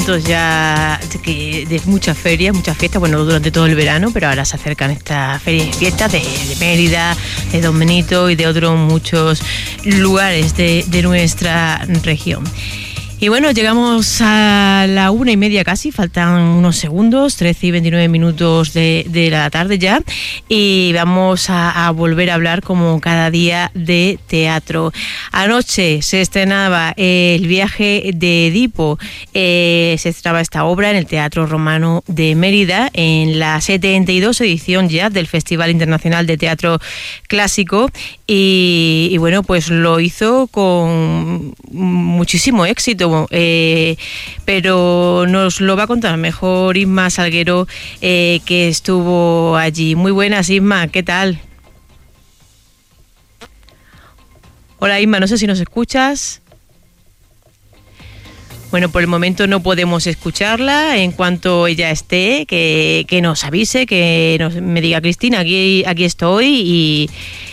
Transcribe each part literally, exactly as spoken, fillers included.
momentos ya de, de muchas ferias, muchas fiestas, bueno, durante todo el verano, pero ahora se acercan estas ferias y fiestas de, de Mérida, de Don Benito y de otros muchos lugares de, de nuestra región. Y bueno, llegamos a la una y media casi, faltan unos segundos, trece y veintinueve minutos de, de la tarde ya, y vamos a, a volver a hablar como cada día de teatro. Anoche se estrenaba El viaje de Edipo, eh, se estrenaba esta obra en el Teatro Romano de Mérida, en la setenta y dos edición ya del Festival Internacional de Teatro Clásico, y, y bueno, pues lo hizo con muchísimo éxito. Eh, pero nos lo va a contar mejor Isma Salguero, eh, que estuvo allí. Muy buenas, Isma, ¿qué tal? Hola, Isma, no sé si nos escuchas. Bueno, por el momento no podemos escucharla. En cuanto ella esté, que, que nos avise, que nos, me diga: Cristina, aquí, aquí estoy, y,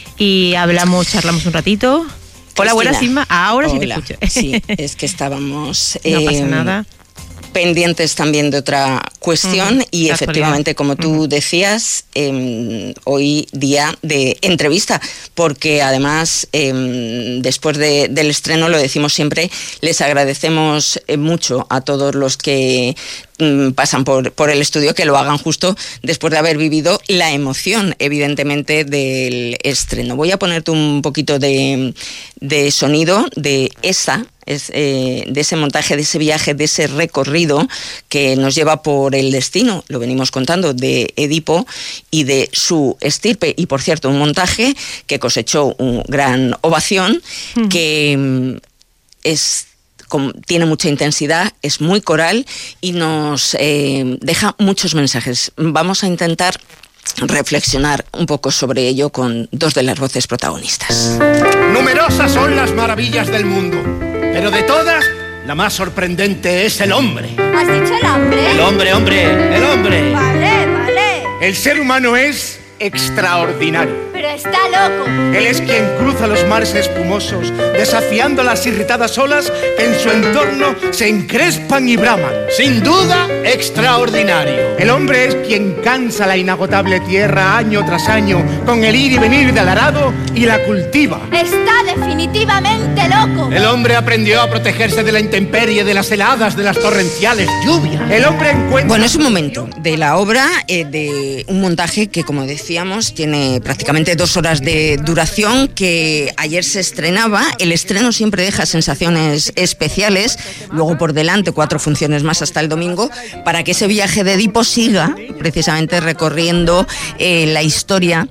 y hablamos, charlamos un ratito. Hola, buenas, Isma. Ahora sí te escucho. Sí, es que estábamos no eh, pasa nada. pendientes también de otra cuestión, uh-huh. y efectivamente, como tú uh-huh. decías, eh, hoy día de entrevista, porque además eh, después de, del estreno, lo decimos siempre, les agradecemos eh, mucho a todos los que pasan por, por el estudio, que lo hagan justo después de haber vivido la emoción, evidentemente, del estreno. Voy a ponerte un poquito de, de sonido de esa, es, eh, de ese montaje, de ese viaje, de ese recorrido que nos lleva por el destino, lo venimos contando, de Edipo y de su estirpe. Y, por cierto, un montaje que cosechó una gran ovación, mm. que es... tiene mucha intensidad, es muy coral y nos eh, deja muchos mensajes. Vamos a intentar reflexionar un poco sobre ello con dos de las voces protagonistas. Numerosas son las maravillas del mundo, pero de todas, la más sorprendente es el hombre. ¿Has dicho el hombre? El hombre, hombre, el hombre. Vale, vale. El ser humano es extraordinario. Pero está loco. Él es quien cruza los mares espumosos, desafiando las irritadas olas que en su entorno se encrespan y braman. Sin duda, extraordinario. El hombre es quien cansa la inagotable tierra año tras año con el ir y venir del arado y la cultiva. Está definitivamente loco. El hombre aprendió a protegerse de la intemperie, de las heladas, de las torrenciales lluvias. El hombre encuentra... Bueno, es un momento de la obra, eh, de un montaje que, como decía, tiene prácticamente dos horas de duración, que ayer se estrenaba. El estreno siempre deja sensaciones especiales, luego por delante cuatro funciones más hasta el domingo, para que ese viaje de Edipo siga precisamente recorriendo eh, la historia,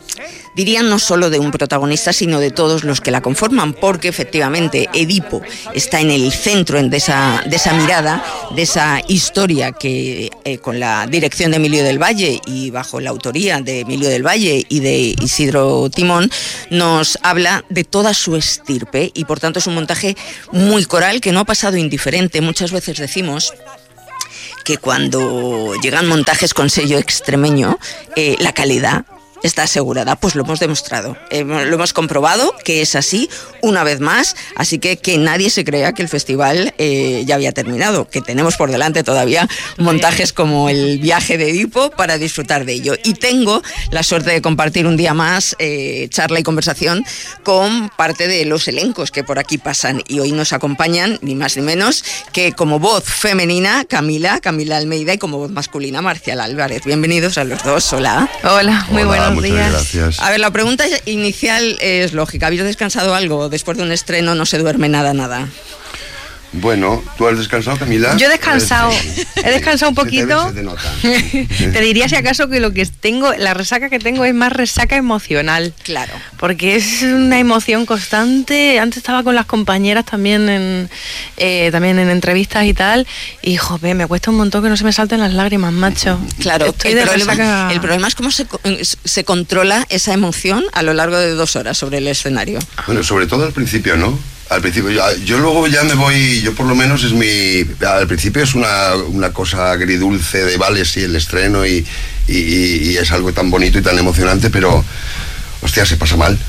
diría, no solo de un protagonista, sino de todos los que la conforman, porque efectivamente Edipo está en el centro de esa, de esa mirada, de esa historia que eh, con la dirección de Emilio del Valle y bajo la autoría de Emilio del Valle y de Isidro Timón, nos habla de toda su estirpe, y por tanto es un montaje muy coral que no ha pasado indiferente. Muchas veces decimos que cuando llegan montajes con sello extremeño, eh, la calidad está asegurada. Pues lo hemos demostrado, eh, lo hemos comprobado que es así una vez más, así que que nadie se crea que el festival eh, ya había terminado, que tenemos por delante todavía montajes como el viaje de Edipo para disfrutar de ello. Y tengo la suerte de compartir un día más eh, charla y conversación con parte de los elencos que por aquí pasan, y hoy nos acompañan ni más ni menos que como voz femenina Camila, Camila Almeida, y como voz masculina Marcial Álvarez. Bienvenidos a los dos. Hola. Hola, muy buenos Muchas días. Gracias. A ver, la pregunta inicial es lógica. ¿Habéis descansado algo? Después de un estreno no se duerme nada, nada. Bueno, ¿tú has descansado, Camila? Yo he descansado, he descansado un poquito. Se te, se te nota. Te diría si acaso que lo que tengo, la resaca que tengo es más resaca emocional. Claro. Porque es una emoción constante. Antes estaba con las compañeras también en, eh, también en entrevistas y tal, y joder, me cuesta un montón que no se me salten las lágrimas, macho. Claro, Estoy el de problema, resaca... el problema es cómo se, se controla esa emoción a lo largo de dos horas sobre el escenario. Bueno, sobre todo al principio, ¿no? Al principio, yo, yo luego ya me voy, yo por lo menos es mi... Al principio es una, una cosa agridulce de vale, sí, el estreno y, y, y es algo tan bonito y tan emocionante, pero, hostia, se pasa mal.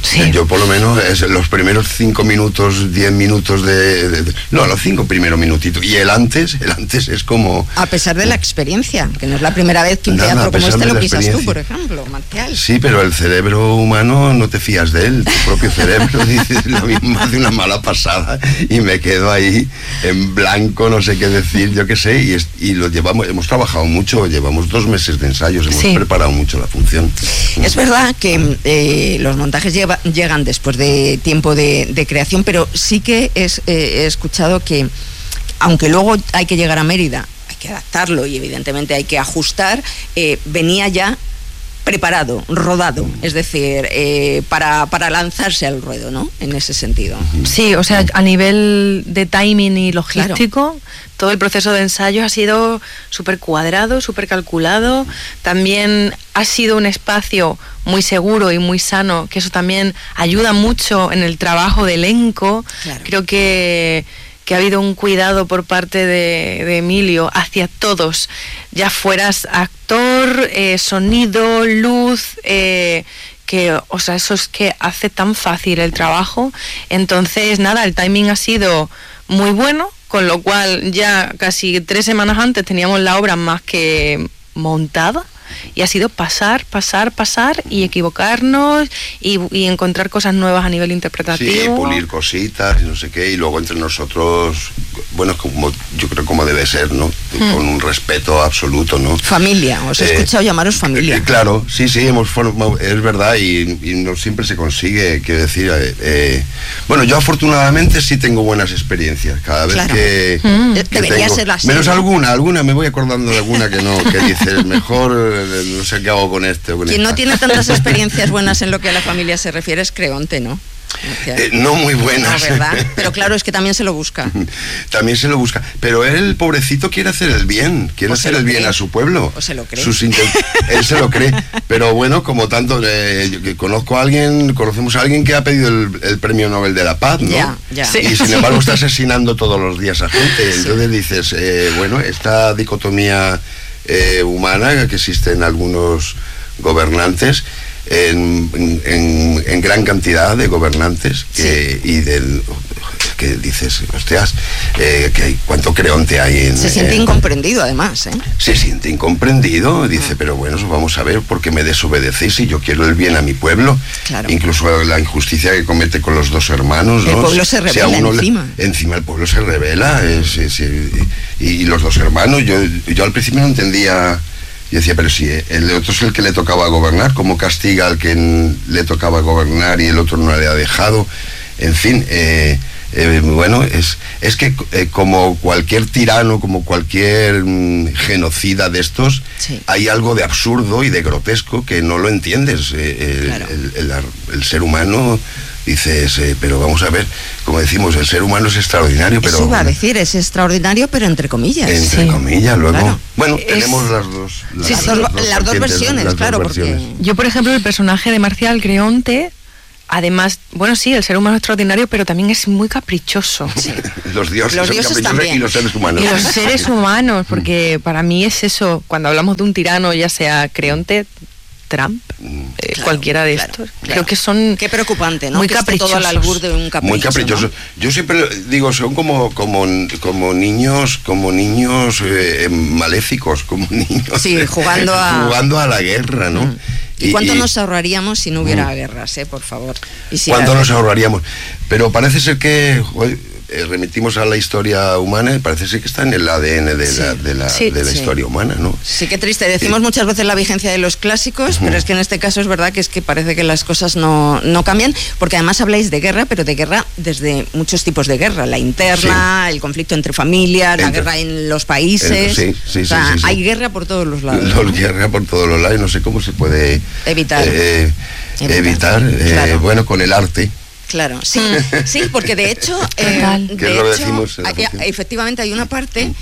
Sí. Yo por lo menos es los primeros cinco minutos, diez minutos de, de, de... No, los cinco primeros minutitos. Y el antes, el antes es como... A pesar de la experiencia, que no es la primera vez que un Nada, teatro como este lo pisas tú, experiencia. por ejemplo, Marcial. Sí, pero el cerebro humano no te fías de él. Tu propio cerebro dice lo mismo, hace una mala pasada y me quedo ahí en blanco, no sé qué decir, yo qué sé. Y, es, y lo llevamos, hemos trabajado mucho, llevamos dos meses de ensayos, hemos Sí. preparado mucho la función. Es verdad que eh, los montajes lleva, llegan después de tiempo de, de creación, pero sí que es, eh, he escuchado que, aunque luego hay que llegar a Mérida, hay que adaptarlo y evidentemente hay que ajustar, eh, venía ya preparado, rodado, es decir, eh, para, para lanzarse al ruedo, ¿no? En ese sentido. Sí, o sea, a nivel de timing y logístico, todo el proceso de ensayo ha sido súper cuadrado, súper calculado. También ha sido un espacio muy seguro y muy sano, que eso también ayuda mucho en el trabajo de elenco. Claro. Creo que, que ha habido un cuidado por parte de, de Emilio hacia todos, ya fueras actor, eh, sonido, luz... Eh, que, o sea, eso es que hace tan fácil el trabajo. Entonces, nada, el timing ha sido muy bueno, con lo cual ya casi tres semanas antes teníamos la obra más que montada. Y ha sido pasar, pasar, pasar y equivocarnos y, y encontrar cosas nuevas a nivel interpretativo. Sí, pulir cositas y no sé qué, y luego entre nosotros, bueno, como yo creo como debe ser, ¿no? Mm. Con un respeto absoluto, ¿no? Familia, os he eh, escuchado llamaros familia. Eh, claro, sí, sí, hemos formado, es verdad, y, y no siempre se consigue, quiero decir, eh, eh, bueno, yo afortunadamente sí tengo buenas experiencias, cada vez claro. que, mm. que debería tengo, ser así. menos alguna, alguna, me voy acordando de alguna que no, que dices, mejor... no sé qué hago con este o con Quien esta. no tiene tantas experiencias buenas en lo que a la familia se refiere es Creonte, ¿no? Eh, no muy buenas. No, ¿verdad? Pero claro, es que también se lo busca. También se lo busca. Pero él, pobrecito, quiere hacer el bien. Quiere o hacer el bien cree. a su pueblo. O se lo cree. Sus intent- él se lo cree. Pero bueno, como tanto, eh, yo que conozco a alguien, conocemos a alguien que ha pedido el, el premio Nobel de la Paz, ¿no? Ya, ya. Sí. Y sin embargo está asesinando todos los días a gente. Entonces sí. dices, eh, bueno, esta dicotomía eh, humana que existe en algunos gobernantes, en, en, en gran cantidad de gobernantes que, sí. y del que dices, hostias, eh, que hay, cuánto Creonte hay en... Se siente en, incomprendido además, ¿eh? Se siente incomprendido, dice, ah. pero bueno, vamos a ver por qué me desobedecéis si yo quiero el bien a mi pueblo. Claro. Incluso la injusticia que comete con los dos hermanos, ¿no? El pueblo se revela si encima. Le, encima el pueblo se revela, es, es, es, y, y los dos hermanos, yo, yo al principio no entendía... Y decía, pero si el otro es el que le tocaba gobernar, ¿cómo castiga al que le tocaba gobernar y el otro no le ha dejado? En fin, eh, eh, bueno, es, es que eh, como cualquier tirano, como cualquier mm, genocida de estos, sí. hay algo de absurdo y de grotesco que no lo entiendes. Eh, claro. el, el, el, el ser humano... Dices, eh, pero vamos a ver, como decimos, el ser humano es extraordinario, pero... Eso iba a decir, es extraordinario, pero entre comillas. Entre sí. comillas, luego... Claro. Bueno, es... tenemos las dos... Las, sí, las, las, dos, dos, las dos versiones, las claro, dos porque... versiones. Yo, por ejemplo, el personaje de Marcial Creonte, además, bueno, sí, el ser humano es extraordinario, pero también es muy caprichoso. Sí. Los dioses, los son dioses caprichosos también. Y los seres humanos. Y los seres humanos, porque para mí es eso, cuando hablamos de un tirano, ya sea Creonte, Trump, eh, claro, cualquiera de claro, estos. Claro. Creo que son... Qué preocupante, ¿no? Muy que esté todo al albur de un capricho. Muy caprichoso. ¿No? Yo siempre digo, son como, como, como niños, como niños eh, maléficos, como niños... Sí, jugando a... jugando a la guerra, ¿no? Mm. ¿Y, ¿Y cuánto y, nos ahorraríamos si no hubiera mm. guerras, eh, por favor? ¿Y si ¿Cuánto nos ahorraríamos? Pero parece ser que... Joder, Eh, remitimos a la historia humana y parece ser que está en el A D N de sí. la, de la, sí, de la sí. historia humana, ¿no? Sí, qué triste. Decimos sí. muchas veces la vigencia de los clásicos, uh-huh. pero es que en este caso es verdad que es que parece que las cosas no, no cambian, porque además habláis de guerra, pero de guerra desde muchos tipos de guerra. La interna, sí. el conflicto entre familias, entre, la guerra en los países. Entre, sí, sí, o sea, sí, sí, sí. hay guerra por todos los lados. Los, guerra por todos los lados, no sé cómo se puede evitar. Eh, evitar, evitar eh, claro. bueno, con el arte. Claro, sí, sí, porque de hecho, eh, de que lo hecho decimos hay, efectivamente hay una parte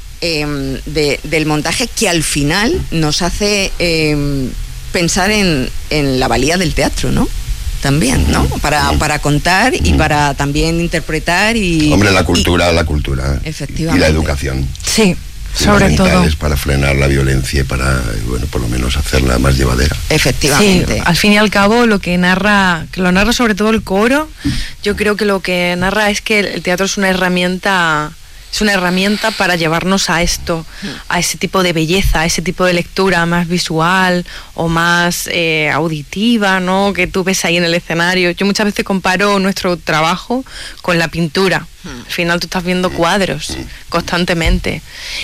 eh, de, del montaje que al final nos hace eh, pensar en, en la valía del teatro, ¿no? También, ¿no? Para, para contar y para también interpretar y... Hombre, la cultura, y, la cultura. Efectivamente. Y la educación. Sí. fundamentales para frenar la violencia y para, bueno, por lo menos hacerla más llevadera. Efectivamente. Sí, al fin y al cabo lo que narra, que lo narra sobre todo el coro, yo creo que lo que narra es que el teatro es una herramienta, es una herramienta para llevarnos a esto, a ese tipo de belleza, a ese tipo de lectura más visual o más eh, auditiva, ¿no? Que tú ves ahí en el escenario. Yo muchas veces comparo nuestro trabajo con la pintura. Al final tú estás viendo cuadros constantemente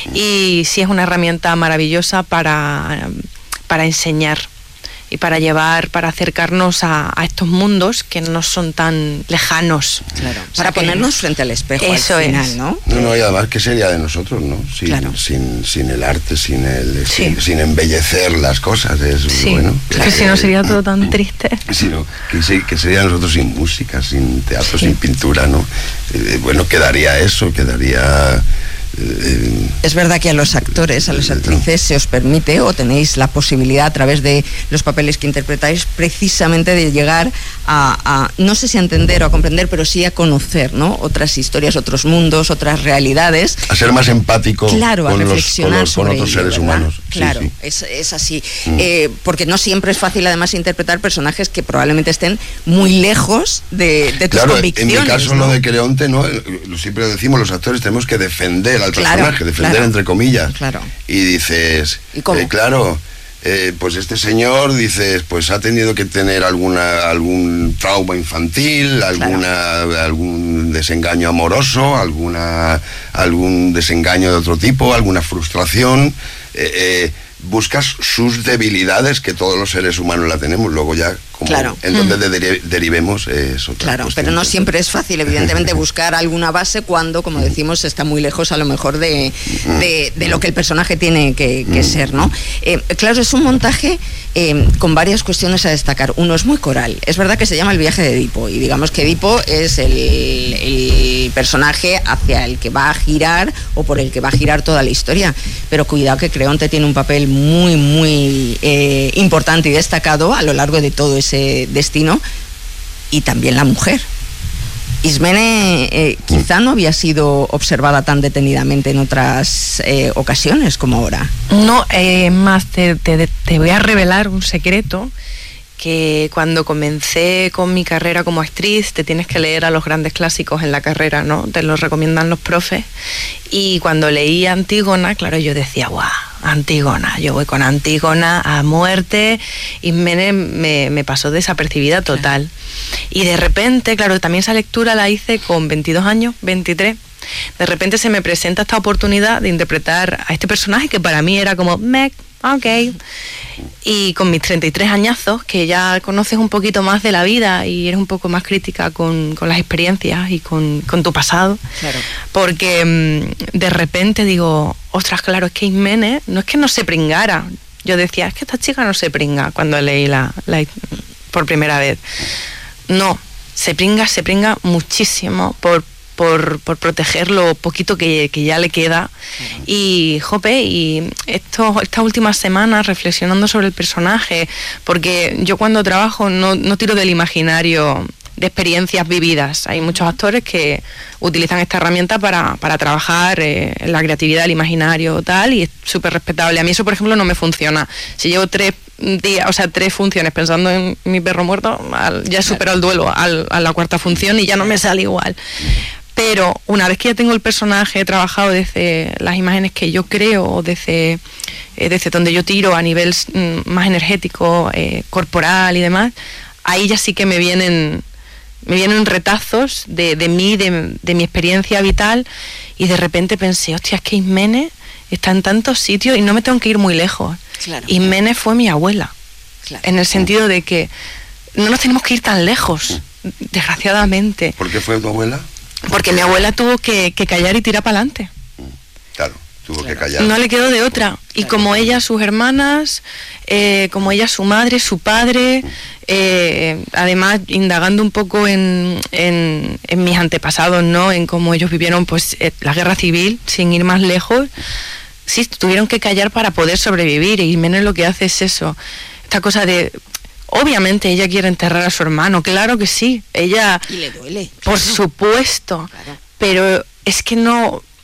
y sí es una herramienta maravillosa para, para enseñar y para llevar, para acercarnos a, a estos mundos que no son tan lejanos. Claro, o sea, para ponernos frente al espejo eso al final, es. ¿no? No, no, y además, ¿qué sería de nosotros, no? Sin, Claro. sin, sin el arte, sin el Sí. sin, sin embellecer las cosas. Es, Sí, bueno, es que si no sería todo tan triste. Sino que, se- que sería nosotros sin música, sin teatro, sin pintura, ¿no? Eh, bueno, quedaría eso, quedaría... eh, Es verdad que a los actores, a las actrices se os permite o tenéis la posibilidad a través de los papeles que interpretáis precisamente de llegar a, a no sé si a entender o a comprender, pero sí a conocer, ¿no? Otras historias, otros mundos, otras realidades. a ser más empático Claro, a con, los, con, reflexionar los- con sobre otros ello, seres ¿verdad? humanos. Sí, Claro, sí. Es, es así. Mm. Eh, porque no siempre es fácil además interpretar personajes que probablemente estén muy lejos de, de tus Claro, en convicciones. mi caso ¿no? lo de Creonte, ¿no? Lo siempre decimos los actores, tenemos que defender al Claro, personaje, defender claro, entre comillas. claro. Y dices, ¿Y cómo? eh, claro, eh, pues este señor, dices, pues ha tenido que tener alguna algún trauma infantil, alguna algún desengaño amoroso, alguna algún desengaño de otro tipo, alguna frustración. Eh, eh, buscas sus debilidades, que todos los seres humanos la tenemos, luego ya como Claro. en donde de- deri- derivemos es otra Claro, cuestión. pero no siempre es fácil, evidentemente, buscar alguna base cuando, como decimos, está muy lejos a lo mejor de, de, de lo que el personaje tiene que, que ser, ¿no? Eh, claro, es un montaje eh, con varias cuestiones a destacar. Uno es muy coral. Es verdad que se llama El viaje de Edipo, y digamos que Edipo es el, el personaje hacia el que va a girar o por el que va a girar toda la historia. Pero cuidado que Creonte tiene un papel muy, muy eh, importante y destacado a lo largo de todo ese destino, y también la mujer. Ismene eh, quizá no había sido observada tan detenidamente en otras eh, ocasiones como ahora. No, eh, más te, te, te voy a revelar un secreto, que cuando comencé con mi carrera como actriz te tienes que leer a los grandes clásicos en la carrera, ¿no? Te los recomiendan los profes. Y cuando leí Antígona, claro, yo decía, guau, Antígona, yo voy con Antígona a muerte, y me, me, me pasó desapercibida total. Y de repente, claro, también esa lectura la hice con veintidós años, veintitrés. De repente se me presenta esta oportunidad de interpretar a este personaje que para mí era como, meh, ok. Y con mis treinta y tres añazos, que ya conoces un poquito más de la vida y eres un poco más crítica con, con las experiencias y con, con tu pasado. Claro. Porque mmm, de repente digo, ostras, claro, es que Ismene no es que no se pringara. Yo decía, es que esta chica no se pringa cuando leí la, la por primera vez. No, se pringa, se pringa muchísimo por Por, por proteger lo poquito que, que ya le queda. Uh-huh. Y, jope, y esto, estas últimas semanas reflexionando sobre el personaje, porque yo cuando trabajo no, no tiro del imaginario de experiencias vividas. Hay muchos actores que utilizan esta herramienta para, para trabajar eh, en la creatividad, el imaginario, tal, y es súper respetable. A mí eso, por ejemplo, no me funciona. Si llevo tres días, o sea, tres funciones pensando en mi perro muerto, al, ya he superado el duelo al, a la cuarta función y ya no me sale igual. Pero una vez que ya tengo el personaje, he trabajado desde las imágenes que yo creo, desde, eh, desde donde yo tiro a nivel mm, más energético, eh, corporal y demás, ahí ya sí que me vienen, me vienen retazos de, de mí, de, de mi experiencia vital, y de repente pensé, hostia, es que Ismene está en tantos sitios y no me tengo que ir muy lejos. Claro. Ismene fue mi abuela, claro. En el sentido de que no nos tenemos que ir tan lejos, desgraciadamente. ¿Por qué fue tu abuela? Porque mi abuela tuvo que, que callar y tirar para adelante. Claro, tuvo que callar. No le quedó de otra. Y como ella, sus hermanas, eh, como ella, su madre, su padre, eh, además indagando un poco en, en, en mis antepasados, ¿no? En cómo ellos vivieron pues eh, la guerra civil, sin ir más lejos, sí, tuvieron que callar para poder sobrevivir. Y menos lo que hace es eso, esta cosa de... Obviamente ella quiere enterrar a su hermano, claro que sí. Ella... Y le duele. Por claro. supuesto. Claro. Pero es que no...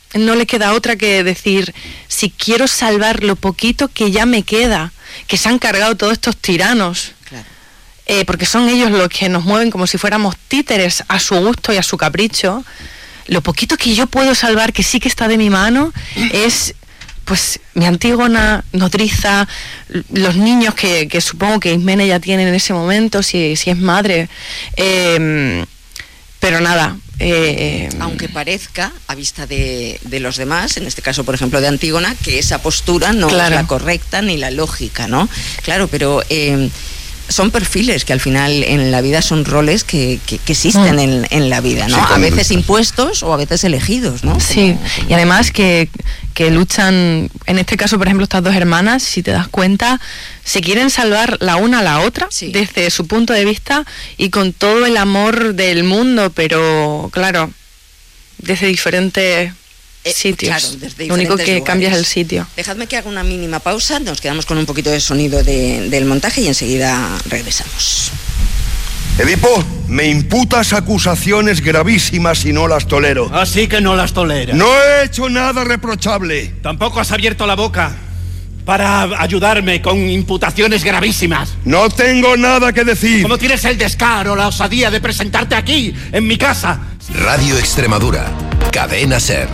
no le queda otra que decir, si quiero salvar lo poquito que ya me queda, que se han cargado todos estos tiranos, claro. eh, porque son ellos los que nos mueven como si fuéramos títeres a su gusto y a su capricho, lo poquito que yo puedo salvar, que sí que está de mi mano, es pues mi Antígona, nodriza, los niños que, que supongo que Ismene ya tiene en ese momento, si, si es madre, eh, pero nada. Eh, Aunque parezca, a vista de, de los demás, en este caso, por ejemplo, de Antígona, que esa postura no claro. es la correcta ni la lógica, ¿no? Claro, pero... Eh, son perfiles que al final en la vida son roles que, que, que existen mm. en, en la vida, ¿no? Sí, a veces impuestos o a veces elegidos, ¿no? Sí, como, como... y además que, que luchan, en este caso, por ejemplo, estas dos hermanas, si te das cuenta, se quieren salvar la una a la otra sí. desde su punto de vista y con todo el amor del mundo, pero claro, desde diferentes... Eh, sitios. Claro, desde lo único que lugares. cambia es el sitio. Dejadme que haga una mínima pausa, nos quedamos con un poquito de sonido de, del montaje y enseguida regresamos. Edipo, me imputas acusaciones gravísimas y no las tolero. Así que no las tolera. No he hecho nada reprochable. Tampoco has abierto la boca para ayudarme con imputaciones gravísimas. No tengo nada que decir. ¿Cómo tienes el descaro, la osadía de presentarte aquí, en mi casa? Radio Extremadura, Cadena Ser.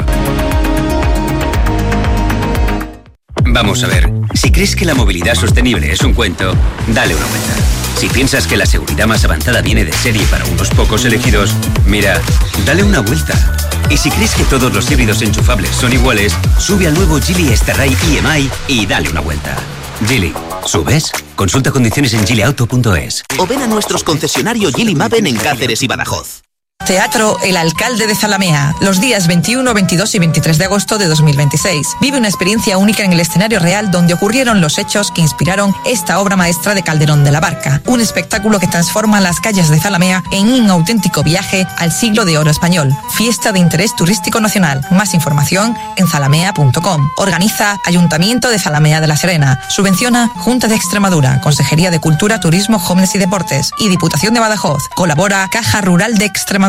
Vamos a ver, si crees que la movilidad sostenible es un cuento, dale una vuelta. Si piensas que la seguridad más avanzada viene de serie para unos pocos elegidos, mira, dale una vuelta. Y si crees que todos los híbridos enchufables son iguales, sube al nuevo Geely Starray I M I y dale una vuelta. Geely, ¿subes? Consulta condiciones en geely auto punto es. O ven a nuestros concesionarios Geely Maven en Cáceres y Badajoz. Teatro El Alcalde de Zalamea, los días veintiuno, veintidós y veintitrés de agosto de dos mil veintiséis. Vive una experiencia única en el escenario real donde ocurrieron los hechos que inspiraron esta obra maestra de Calderón de la Barca. Un espectáculo que transforma las calles de Zalamea en un auténtico viaje al siglo de oro español. Fiesta de interés turístico nacional. Más información en zalamea punto com. Organiza Ayuntamiento de Zalamea de la Serena. Subvenciona Junta de Extremadura, Consejería de Cultura, Turismo, Jóvenes y Deportes y Diputación de Badajoz. Colabora Caja Rural de Extremadura.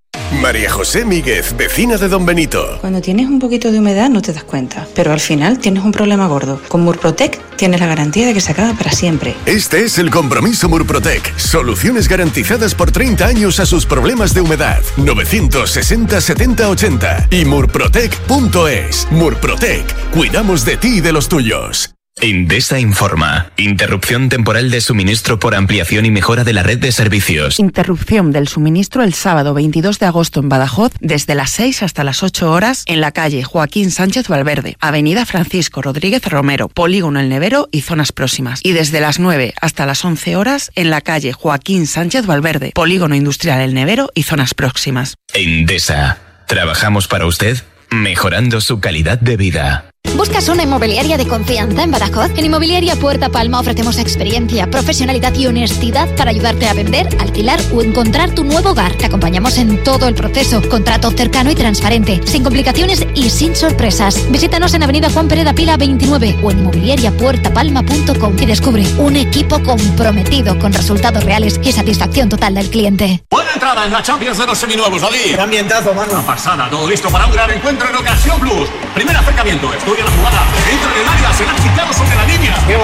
María José Míguez, vecina de Don Benito. Cuando tienes un poquito de humedad no te das cuenta, pero al final tienes un problema gordo. Con Murprotec tienes la garantía de que se acaba para siempre. Este es el compromiso Murprotec. Soluciones garantizadas por treinta años a sus problemas de humedad. novecientos sesenta, setenta, ochenta y murprotec punto es. Murprotec. Cuidamos de ti y de los tuyos. Endesa informa. Interrupción temporal de suministro por ampliación y mejora de la red de servicios. Interrupción del suministro el sábado veintidós de agosto en Badajoz desde las seis hasta las ocho horas en la calle Joaquín Sánchez Valverde, Avenida Francisco Rodríguez Romero, Polígono El Nevero y zonas próximas. Y desde las nueve hasta las once horas en la calle Joaquín Sánchez Valverde, Polígono Industrial El Nevero y zonas próximas. Endesa. Trabajamos para usted, mejorando su calidad de vida. ¿Buscas una inmobiliaria de confianza en Badajoz? En Inmobiliaria Puerta Palma ofrecemos experiencia, profesionalidad y honestidad para ayudarte a vender, alquilar o encontrar tu nuevo hogar. Te acompañamos en todo el proceso. Contrato cercano y transparente, sin complicaciones y sin sorpresas. Visítanos en Avenida Juan Pereda Pila veintinueve o en inmobiliaria puerta palma punto com y descubre un equipo comprometido con resultados reales y satisfacción total del cliente. Buena entrada en la Champions de los seminuevos, David. Qué ambientazo, mano. Una pasada, todo listo para un gran encuentro en Ocasión Plus. Primer acercamiento, estudia la jugada, entra en el área, se la han quitado sobre la línea.